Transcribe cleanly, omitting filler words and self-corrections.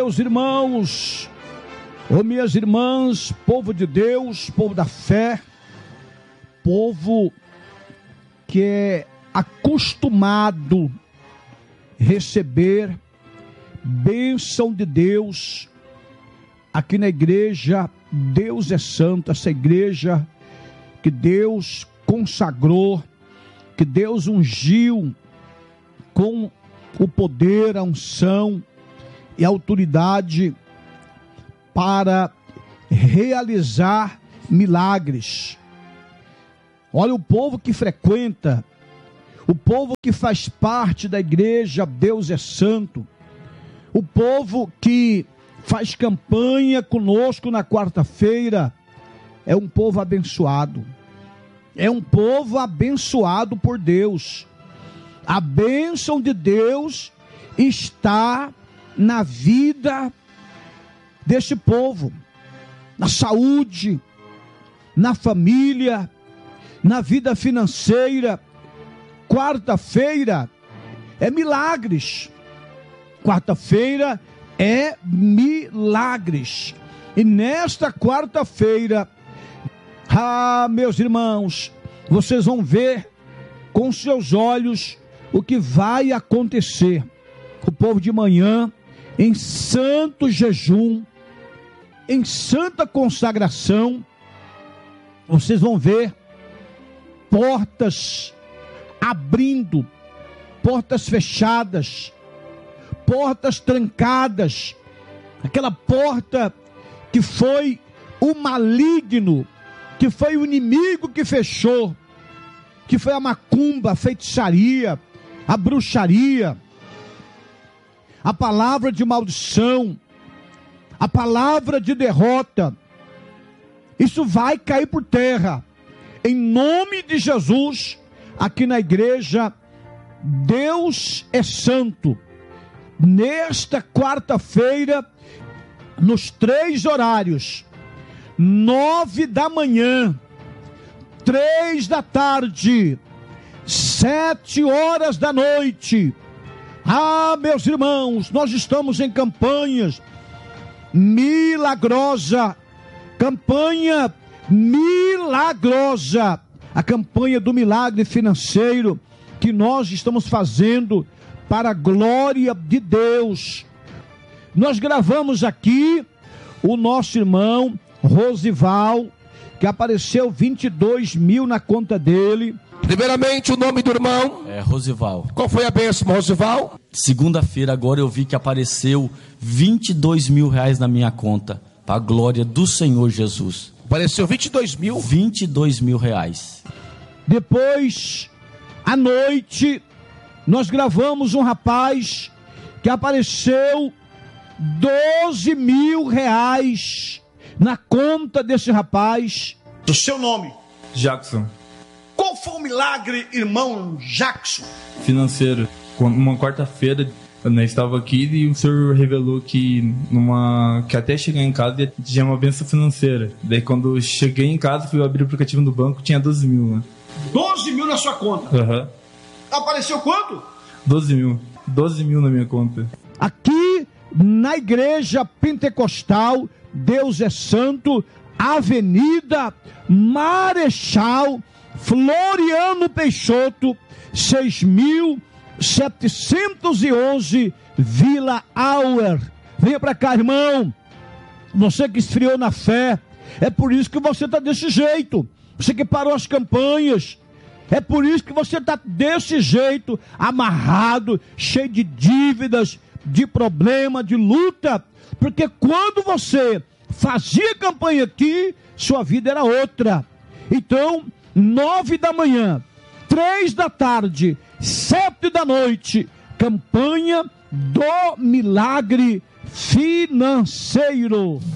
meus irmãos, minhas irmãs, povo de Deus, povo da fé, povo que é acostumado a receber bênção de Deus. Aqui na igreja, Deus é santo, essa igreja que Deus consagrou, que Deus ungiu com o poder, a unção e a autoridade para realizar milagres. Olha, o povo que frequenta, o povo que faz parte da igreja, Deus é santo, o povo que faz campanha conosco na quarta-feira, é um povo abençoado, é um povo abençoado por Deus. A bênção de Deus está na vida deste povo, na saúde, na família, na vida financeira. Quarta-feira é milagres. Quarta-feira é milagres. E nesta quarta-feira, meus irmãos, vocês vão ver com seus olhos o que vai acontecer. O povo de manhã, em santo jejum, em santa consagração, vocês vão ver portas abrindo, portas fechadas, portas trancadas. Aquela porta que foi o maligno, que foi o inimigo que fechou, que foi a macumba, a feitiçaria, a bruxaria, a palavra de maldição, a palavra de derrota. Isso vai cair por terra, em nome de Jesus. Aqui na igreja, Deus é santo. Nesta quarta-feira, nos 3 horários, 9 da manhã, 3 da tarde, 7 horas da noite. Meus irmãos, nós estamos em campanhas milagrosa, campanha milagrosa, a campanha do milagre financeiro que nós estamos fazendo para a glória de Deus. Nós gravamos aqui o nosso irmão Rosival, que apareceu 22 mil na conta dele. Primeiramente, o nome do irmão é Rosival. Qual foi a bênção, Rosival? Segunda-feira agora eu vi que apareceu 22 mil reais na minha conta, para a glória do Senhor Jesus. Apareceu 22 mil? 22 mil reais. Depois, à noite, nós gravamos um rapaz que apareceu 12 mil reais na conta desse rapaz. O seu nome? Jackson. Qual foi o milagre, irmão Jackson? Financeiro. Uma quarta-feira, eu estava aqui e o senhor revelou que até chegar em casa tinha uma bênção financeira. Daí quando eu cheguei em casa, fui abrir o aplicativo do banco, tinha 12 mil, né? 12 mil na sua conta? Aham. Apareceu quanto? 12 mil. 12 mil na minha conta. Aqui na igreja pentecostal, Deus é Santo, Avenida Marechal Floriano Peixoto, 6.711, Vila Auer. Venha para cá, irmão. Você que esfriou na fé, é por isso que você está desse jeito. Você que parou as campanhas, é por isso que você está desse jeito, amarrado, cheio de dívidas, de problema, de luta. Porque quando você fazia campanha aqui, sua vida era outra. Então, 9 da manhã, 3 da tarde, 7 da noite, campanha do milagre financeiro.